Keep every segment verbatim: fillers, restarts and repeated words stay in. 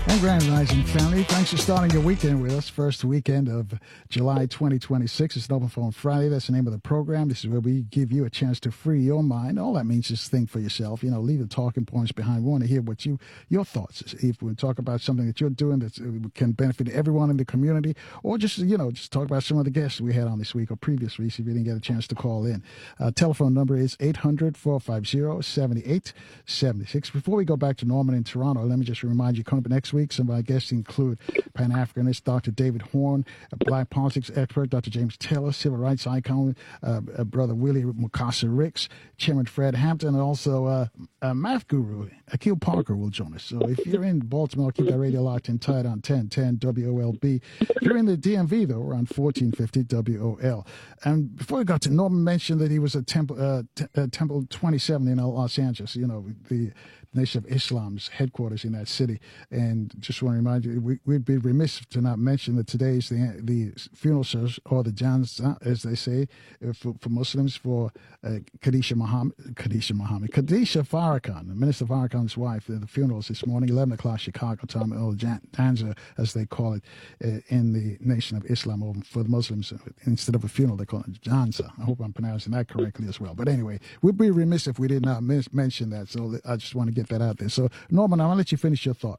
And Grand Rising family, thanks for starting your weekend with us. First weekend of July twenty twenty-six. It's an Open Phone Friday. That's the name of the program. This is where we give you a chance to free your mind. All that means is think for yourself. You know, leave the talking points behind. We want to hear what you, your thoughts. If we talk about something that you're doing that can benefit everyone in the community, or just, you know, just talk about some of the guests we had on this week or previous weeks if you didn't get a chance to call in. Uh, telephone number is eight hundred, four five zero, seven eight seven six. Before we go back to Norman in Toronto, let me just remind you, coming up next week, some of our guests include Pan-Africanist Doctor David Horn, a black politics expert Doctor James Taylor, civil rights icon uh, uh, Brother Willie Mukasa Ricks, Chairman Fred Hampton, and also uh, a math guru, Akil Parker, will join us. So if you're in Baltimore, keep that radio locked and tight on ten ten W O L B. If you're in the D M V, though, we're on fourteen fifty W O L. And before we got to, Norman mentioned that he was at Temple, uh, t- uh, Temple twenty-seven in Los Angeles, you know, the Nation of Islam's headquarters in that city. And just want to remind you, we, we'd be remiss to not mention that today's the the funeral service, or the janazah, as they say, uh, for, for Muslims, for uh, Khadijah Muhammad, Khadijah Muhammad, Khadijah Farrakhan, Minister Farrakhan's wife. The funerals this morning, eleven o'clock Chicago time, or janazah, as they call it uh, in the Nation of Islam, or for the Muslims, instead of a funeral, they call it janazah. I hope I'm pronouncing that correctly as well. But anyway, we'd be remiss if we did not mis- mention that. So I just want to get that out there. So, Norman, I'm going to let you finish your thought.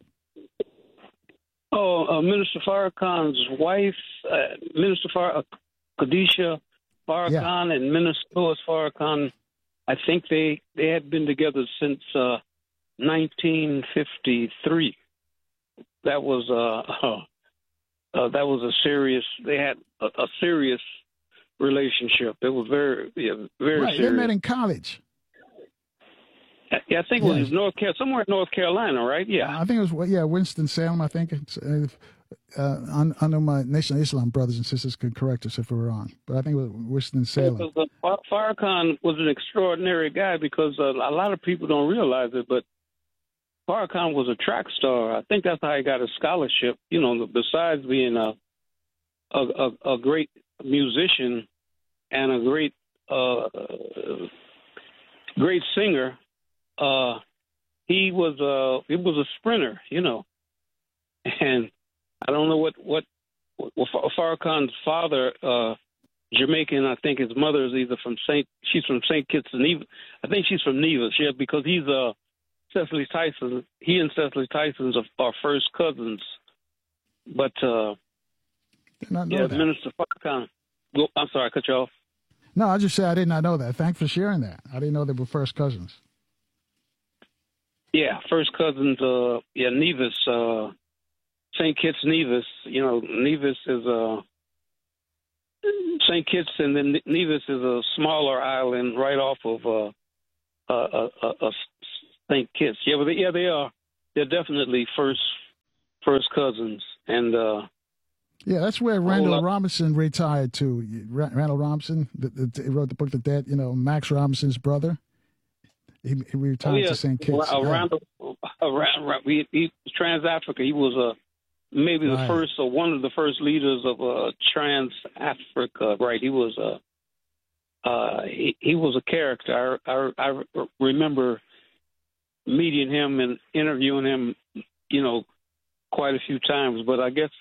Oh, uh, Minister Farrakhan's wife, uh, Minister Far- uh, Khadijah Farrakhan, yeah. and Minister Louis Farrakhan, I think they, they had been together since uh, nineteen fifty-three. That was uh, uh, uh, that was a serious. They had a, a serious relationship. It was very, yeah, very right, serious. They met in college. Yeah, I think it was yes. North Carolina, somewhere in North Carolina, right? Yeah, I think it was yeah Winston-Salem. I think it's, uh, uh, I know my Nation of Islam brothers and sisters could correct us if we're wrong, but I think it was Winston-Salem. Yeah, uh, Farrakhan was an extraordinary guy because uh, a lot of people don't realize it, but Farrakhan was a track star. I think that's how he got a scholarship. You know, besides being a a, a, a great musician and a great uh, great singer. Uh, he was a he was a sprinter, you know, and I don't know what what, what Farrakhan's father, uh, Jamaican. I think his mother is either from Saint. She's from Saint Kitts and Nevis. I think she's from Nevis, yeah, because he's uh Cecily Tyson. He and Cecily Tyson are, are first cousins. But uh, yeah, that. Minister Farrakhan. Well, I'm sorry, I cut you off. No, I just said I did not know that. Thanks for sharing that. I didn't know they were first cousins. Yeah, first cousins, uh, yeah, Nevis, uh, Saint Kitts, Nevis. You know, Nevis is uh, Saint Kitts, and then Nevis is a smaller island right off of uh, uh, uh, uh, Saint Kitts. Yeah, but they, yeah, they are. They're definitely first first cousins, and uh, yeah, that's where Randall Robinson retired to. Randall Robinson, the, the, he wrote the book The Dead. You know, Max Robinson's brother. He, he retired oh, yeah. to Saint Kitts. Around, yeah. around, around, he, he Trans Africa. He was uh, maybe right. the first or one of the first leaders of uh, Trans Africa. Right? He was a uh, uh, he, he was a character. I, I, I remember meeting him and interviewing him, you know, quite a few times. But I guess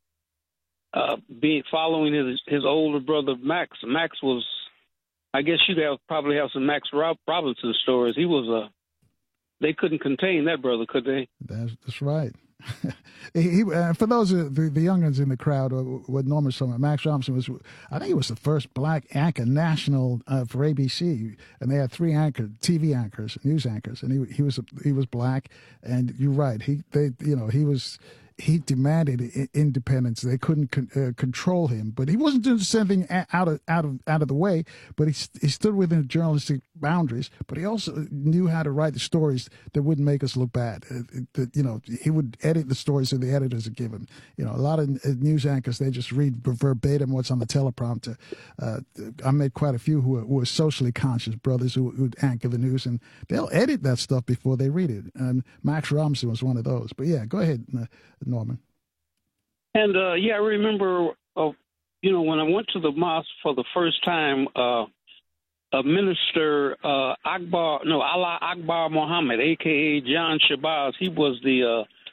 uh, being following his his older brother Max. Max was. I guess you'd have probably have some Max Rob- Robinson stories. He was a. They couldn't contain that brother, could they? That's, that's right. he, he uh, for those of the, the young ones in the crowd, uh, what Norman's talking about, Max Robinson was, I think he was the first black anchor national uh, for A B C, and they had three anchor T V anchors, news anchors, and he he was he was black, and you're right. He they you know he was. He demanded independence. They couldn't con- uh, control him, but he wasn't doing something out of out of out of the way. But he he stood within journalistic boundaries. But he also knew how to write the stories that wouldn't make us look bad. Uh, that you know, he would edit the stories that the editors would give him. You know, a lot of news anchors, they just read verbatim what's on the teleprompter. Uh, I met quite a few who are, who are socially conscious brothers who would anchor the news, and they'll edit that stuff before they read it. And Max Robinson was one of those. But yeah, go ahead. Uh, Norman. And, uh, yeah, I remember, uh, you know, when I went to the mosque for the first time, uh, a minister, uh, Akbar, no, Allah Akbar Muhammad, a k a. John Shabazz, he was the, uh,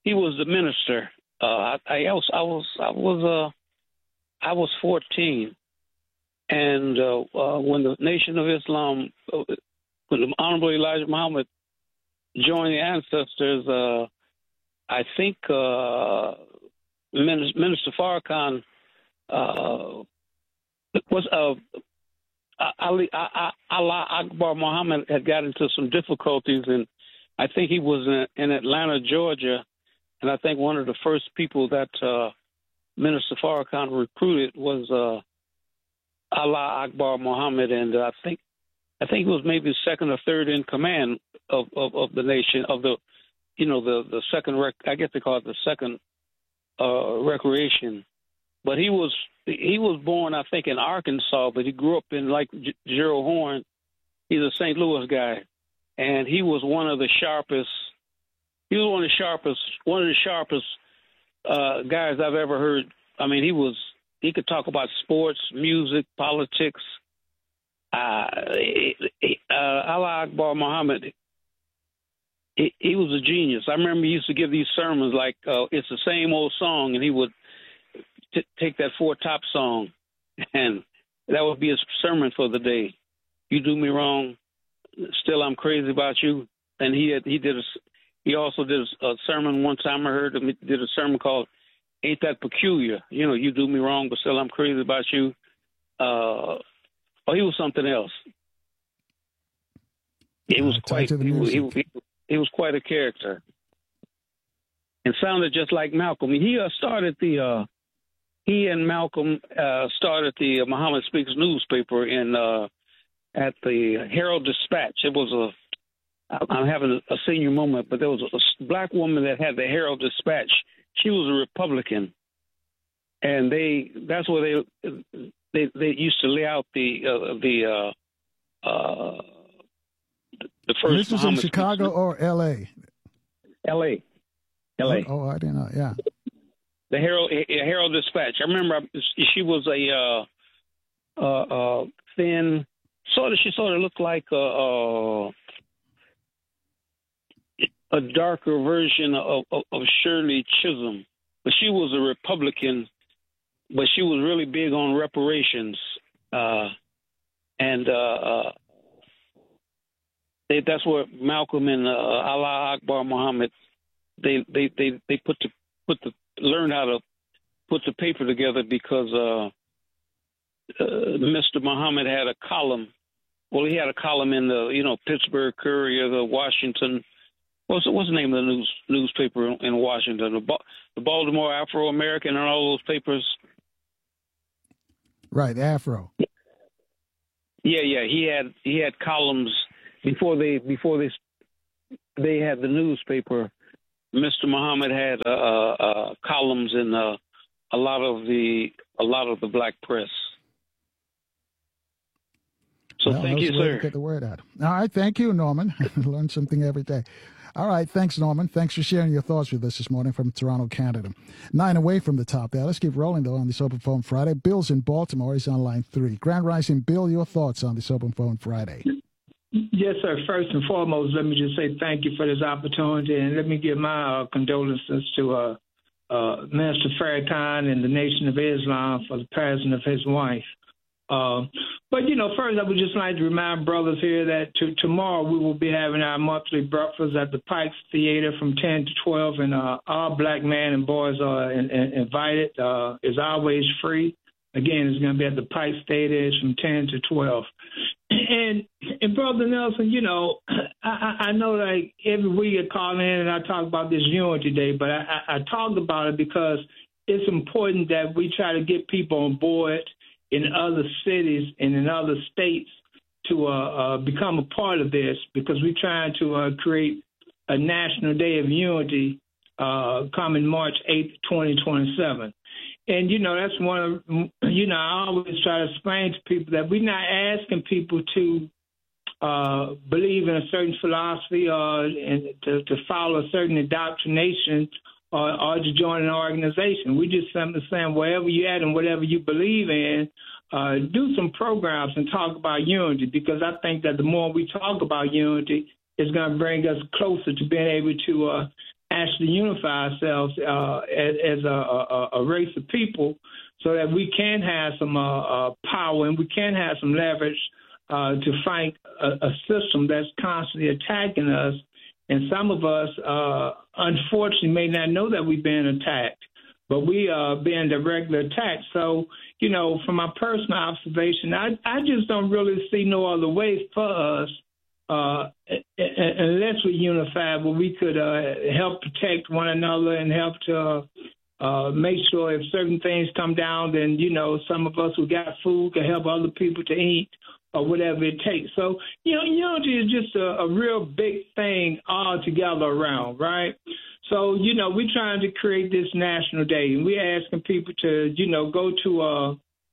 he was the minister. Uh, I, I was I was I was uh, I was fourteen, and uh, uh, when the Nation of Islam, uh, when the Honorable Elijah Muhammad joined the ancestors, uh, I think uh, Minister, Minister Farrakhan uh, was uh, Ali, Allah Akbar Muhammad had got into some difficulties, and I think he was in, in Atlanta, Georgia, and I think one of the first people that uh, Minister Farrakhan recruited was uh, Allah Akbar Muhammad, and uh, I think I think he was maybe second or third in command of, of, of the nation, of the, you know, the the second rec, I guess they call it the second uh, recreation, but he was. He was born, I think, in Arkansas, but he grew up in, like G- Gerald Horn. He's a Saint Louis guy, and he was one of the sharpest. He was one of the sharpest, one of the sharpest uh, guys I've ever heard. I mean, he was. He could talk about sports, music, politics. Uh, uh, Allah Akbar Muhammad. He, he was a genius. I remember he used to give these sermons like uh, it's the same old song, and he would. T- take that Four Top song, and that would be his sermon for the day. You do me wrong, still I'm crazy about you. And he had, he did a, he also did a sermon one time. I heard him did a sermon called "Ain't That Peculiar?" You know, you do me wrong, but still I'm crazy about you. Uh, oh, he was something else. He was uh, quite. He, he, he, he was quite a character, and sounded just like Malcolm. He uh, started the. Uh, He and Malcolm uh, started the Muhammad Speaks newspaper in uh, at the Herald Dispatch. It was a I'm having a senior moment, but there was a black woman that had the Herald Dispatch. She was a Republican, and they that's where they they they used to lay out the uh, the uh, uh, the first. And this was Muhammad in Chicago Speaks. or L A? L A L A Oh, oh, I didn't know. Yeah. The Herald, Herald Dispatch. I remember she was a uh, uh, uh, thin, sort of. She sort of looked like a, a, a darker version of, of, of Shirley Chisholm, but she was a Republican. But she was really big on reparations, uh, and uh, uh, they, that's where Malcolm and uh, Allah Akbar Muhammad they they they, they put the put the learned how to put the paper together because uh, uh, Mister Muhammad had a column. Well, he had a column in the, you know, Pittsburgh Courier, the Washington. What's what's the name of the news newspaper in Washington? The, the Baltimore Afro American and all those papers. Right, Afro. Yeah, yeah. He had he had columns before they before they they had the newspaper. Mister Muhammad had uh, uh, columns in uh, a lot of the a lot of the black press. So well, thank you, the way sir. To get the word out. All right, thank you, Norman. Learn something every day. All right, thanks, Norman. Thanks for sharing your thoughts with us this morning from Toronto, Canada. Nine away from the top there. Let's keep rolling, though, on this Open Phone Friday. Bill's in Baltimore. He's on line three. Grand Rising, Bill, your thoughts on this Open Phone Friday? Yes, sir. First and foremost, let me just say thank you for this opportunity, and let me give my uh, condolences to uh, uh, Minister Farrakhan and the Nation of Islam for the passing of his wife. Uh, but, you know, first I would just like to remind brothers here that to, tomorrow we will be having our monthly breakfast at the Pikes Theater from ten to twelve, and uh, all black men and boys are in, in, invited. Uh, it's always free. Again, it's going to be at the Pikes Theater. It's from ten to twelve. And, and Brother Nelson, you know, I, I know like every week I call in and I talk about this Unity Day, but I, I, I talk about it because it's important that we try to get people on board in other cities and in other states to uh, uh, become a part of this, because we're trying to uh, create a National Day of Unity uh, coming March eighth, twenty twenty-seven. And, you know, that's one of, you know, I always try to explain to people that we're not asking people to uh, believe in a certain philosophy or and to, to follow a certain indoctrination or, or to join an organization. We just simply saying wherever you're at and whatever you believe in, uh, do some programs and talk about unity, because I think that the more we talk about unity, it's going to bring us closer to being able to uh, actually unify ourselves uh, as, as a, a, a race of people so that we can have some uh, uh, power and we can have some leverage uh, to fight a, a system that's constantly attacking us. And some of us, uh, unfortunately, may not know that we're being attacked, but we are being directly attacked. So, you know, from my personal observation, I, I just don't really see no other way for us uh, unless we unify, where we could uh, help protect one another and help to uh, make sure if certain things come down, then, you know, some of us who got food can help other people to eat or whatever it takes. So, you know, unity is just a, a real big thing all together around, right? So, you know, we're trying to create this national day, and we're asking people to, you know, go to uh,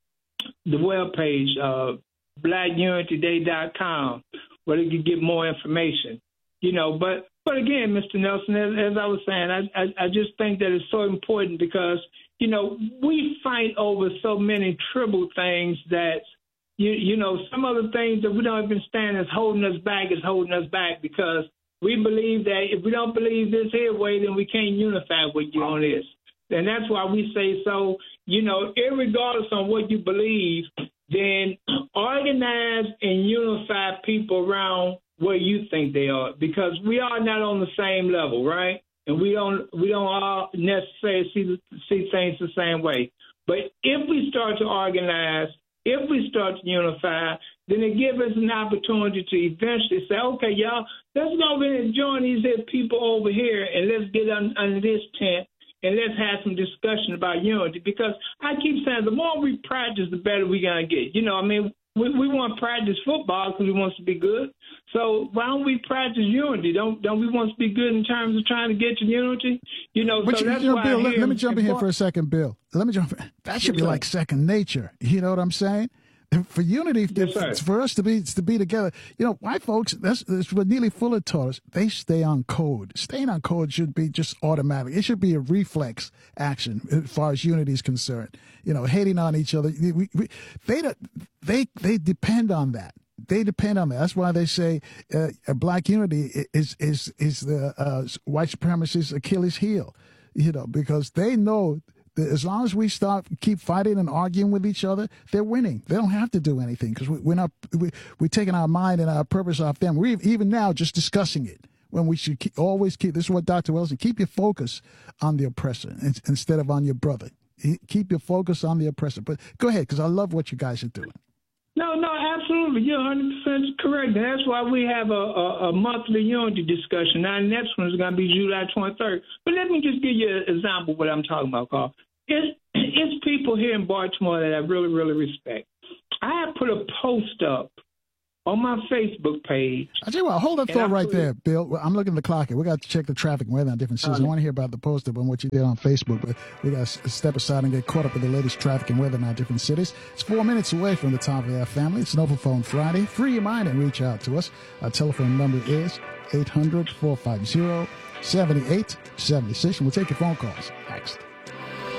the webpage, uh, black unity day dot com, where they can get more information, you know. But, but again, Mister Nelson, as, as I was saying, I, I, I just think that it's so important because, you know, we fight over so many trivial things that, You, you know, some of the things that we don't even stand as holding us back is holding us back because we believe that if we don't believe this here way, then we can't unify with you on this. And that's why we say so, you know, irregardless on what you believe, then organize and unify people around where you think they are, because we are not on the same level, right? And we don't we don't all necessarily see, see things the same way. But if we start to organize, if we start to unify, then it gives us an opportunity to eventually say, okay, y'all, let's go over and join these people over here and let's get un- under this tent and let's have some discussion about unity. Because I keep saying the more we practice, the better we're going to get. You know, I mean, we, we want to practice football because we want to be good. So why don't we practice unity? Don't don't we want to be good in terms of trying to get to unity? You know, but so you, that's you know, why Bill, let, let me jump in here important. for a second, Bill. Let me jump in. That should Yes, be sir. like second nature. You know what I'm saying? For unity, Yes, sir. for us to be to be together, you know, white folks, that's, that's what Neely Fuller taught us. They stay on code. Staying on code should be just automatic. It should be a reflex action as far as unity is concerned. You know, hating on each other. We, we, they they they depend on that. They depend on that. That's why they say uh, black unity is is is the uh, white supremacist Achilles heel. You know, because they know. As long as we start keep fighting and arguing with each other, they're winning. They don't have to do anything because we, we're not we, we're taking our mind and our purpose off them. We're even now just discussing it when we should keep, always keep. This is what Doctor Wells said: keep your focus on the oppressor instead of on your brother. Keep your focus on the oppressor. But go ahead, because I love what you guys are doing. No, no, absolutely. You're one hundred percent correct. And that's why we have a, a, a monthly unity discussion. Now, the next one is going to be July twenty-third. But let me just give you an example of what I'm talking about, Carl. It's, it's people here in Baltimore that I really, really respect. I have put a post up on my Facebook page. I tell you what, hold that thought right there, Bill. I'm looking at the clock here. We got to check the traffic and weather on different cities. Uh, I want to hear about the post up and what you did on Facebook, but we got to step aside and get caught up with the latest traffic and weather in our different cities. It's four minutes away from the top of our family. It's an Open Phone Friday. Free your mind and reach out to us. Our telephone number is eight hundred, four five zero, seven eight seven six, and we'll take your phone calls next.